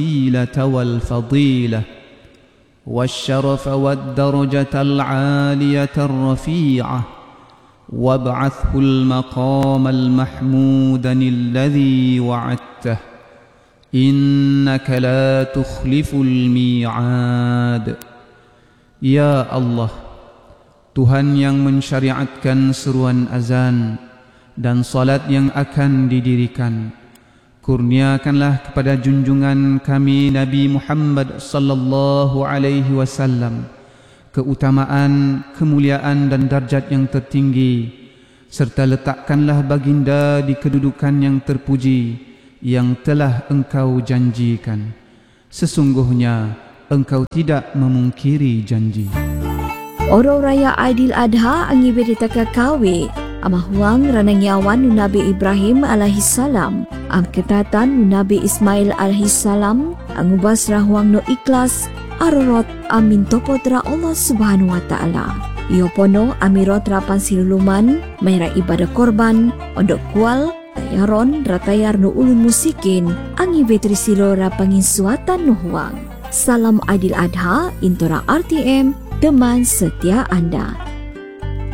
والفضيلة والشرف والدرجة العالية الرفيعة وابعثه المقام المحمود الذي وعدته إنك لا تخلف الميعاد. Ya Allah, Tuhan yang mensyariatkan seruan azan dan salat yang akan didirikan, kurniakanlah kepada junjungan kami Nabi Muhammad sallallahu alaihi wasallam keutamaan, kemuliaan dan darjat yang tertinggi, serta letakkanlah baginda di kedudukan yang terpuji yang telah engkau janjikan. Sesungguhnya engkau tidak memungkiri janji. Oro raya Aidil Adha angi berita kawe amah huang ranangyawan Nabi Ibrahim alaihi salam, am ketatan Nabi Ismail alaihi salam, angubas rahuang no ikhlas arorot amin topotra Allah Subhanahu wa taala. Iopono amirot rapan siluluman mayra ibadah korban ondok kual tayaron ratayar no ulun musikin angi betri silo rapangin suatan no huang. Salam Aidil Adha, Intora RTM, teman setia Anda.